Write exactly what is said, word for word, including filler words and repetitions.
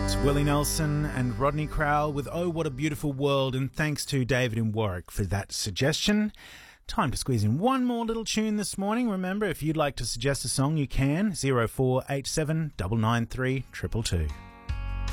Willie Nelson and Rodney Crowell with Oh What a Beautiful World, and thanks to David in Warwick for that suggestion. Time to squeeze in one more little tune this morning. Remember, if you'd like to suggest a song, you can. zero four eight seven nine nine three two two two.